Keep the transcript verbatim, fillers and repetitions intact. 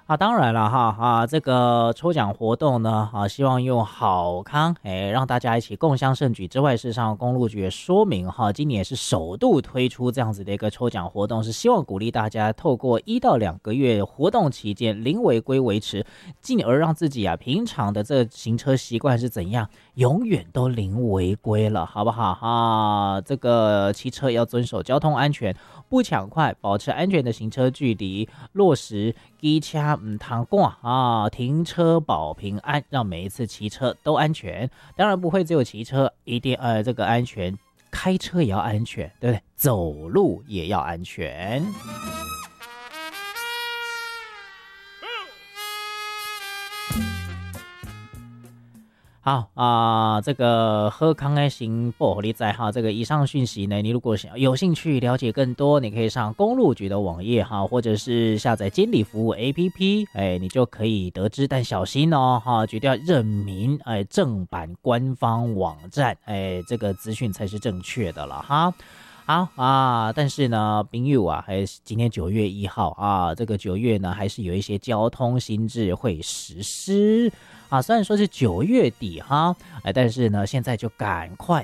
啊，当然了哈啊，这个抽奖活动呢啊，希望用好康哎，让大家一起共襄盛举之外，事实上公路局也说明哈，今年也是首度推出这样子的一个抽奖活动，是希望鼓励大家透过一到两个月活动期间零违规维持，进而让自己啊平常的这行车习惯是怎样，永远都零违规了，好不好啊？这个骑车要遵守交通安全，不抢快，保持安全的行车距离，落实机车唔通挂啊，停车保平安，让每一次骑车都安全。当然不会只有骑车，一定呃这个安全，开车也要安全，对不对？走路也要安全。好啊、呃，这个喝康爱行不你在哈，这个以上讯息呢，你如果想有兴趣了解更多，你可以上公路局的网页哈，或者是下载监理服务 A P P， 哎，你就可以得知。但小心哦哈，绝对要认明哎正版官方网站，哎，这个资讯才是正确的了哈。好啊，但是呢，朋友啊，还是今天九月一号啊，这个九月呢，还是有一些交通新制会实施啊。虽然说是九月底哈，哎，但是呢，现在就赶快